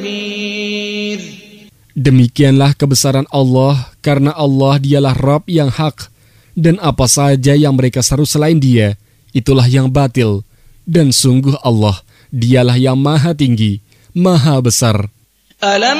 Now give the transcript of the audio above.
Demikianlah kebesaran Allah, karena Allah dialah Rabb yang hak, dan apa saja yang mereka seru selain Dia, itulah yang batil. Dan sungguh Allah, dialah yang maha tinggi, maha besar.